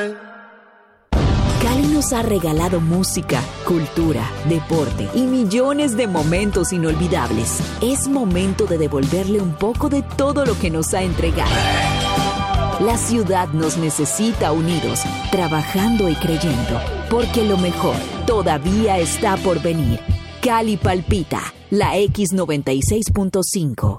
Cali nos ha regalado música, cultura, deporte y millones de momentos inolvidables. Es momento de devolverle un poco de todo lo que nos ha entregado. La ciudad nos necesita unidos, trabajando y creyendo, porque lo mejor todavía está por venir. Cali palpita, la X96.5.